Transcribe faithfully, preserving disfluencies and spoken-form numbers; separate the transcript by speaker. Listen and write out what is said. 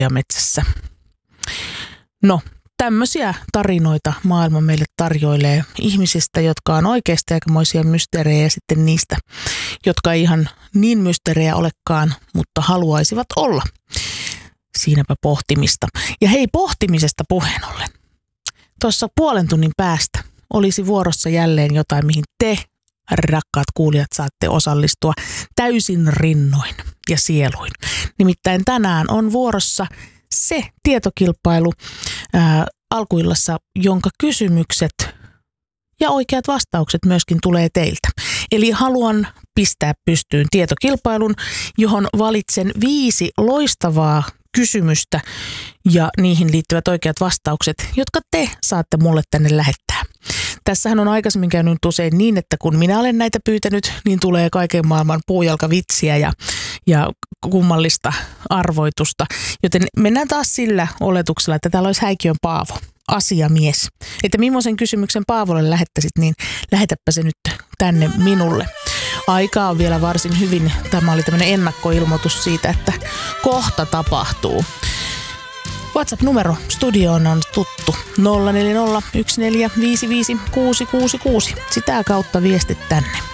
Speaker 1: metsässä. No, tämmöisiä tarinoita maailma meille tarjoilee ihmisistä, jotka on oikeasti aikamoisia mysteerejä ja sitten niistä, jotka ei ihan niin mysteerejä olekaan, mutta haluaisivat olla. Siinäpä pohtimista. Ja hei, pohtimisesta puheen ollen. Tuossa puolen tunnin päästä olisi vuorossa jälleen jotain, mihin te, rakkaat kuulijat, saatte osallistua täysin rinnoin ja sieluin. Nimittäin tänään on vuorossa se tietokilpailu ää, alkuillassa, jonka kysymykset ja oikeat vastaukset myöskin tulee teiltä. Eli haluan pistää pystyyn tietokilpailun, johon valitsen viisi loistavaa kysymystä ja niihin liittyvät oikeat vastaukset, jotka te saatte mulle tänne lähettää. Tässähän on aikaisemmin käynyt usein niin, että kun minä olen näitä pyytänyt, niin tulee kaiken maailman puujalkavitsiä ja, ja kummallista arvoitusta. Joten mennään taas sillä oletuksella, että täällä olisi Häikiön Paavo, asiamies. Että millaisen kysymyksen Paavolle lähettäisit, niin lähetäpä se nyt tänne minulle. Aikaa on vielä varsin hyvin. Tämä oli tämmöinen ennakkoilmoitus siitä, että kohta tapahtuu. WhatsApp-numero studioon on tuttu nolla neljä nolla yksi neljä viisi viisi kuusi kuusi kuusi. Sitä kautta viestit tänne.